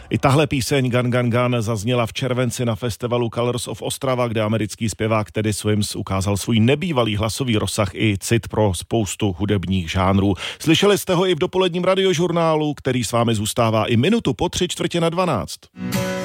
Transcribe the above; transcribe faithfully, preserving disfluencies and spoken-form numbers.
I tahle píseň Gun Gun Gun zazněla v červenci na festivalu Colors of Ostrava, kde americký zpěvák Teddy Swims ukázal svůj nebývalý hlasový rozsah i cit pro spoustu hudebních žánrů. Slyšeli jste ho i v dopoledním radiožurnálu, který s vámi zůstává i minutu po tři čtvrtě na dvanáct.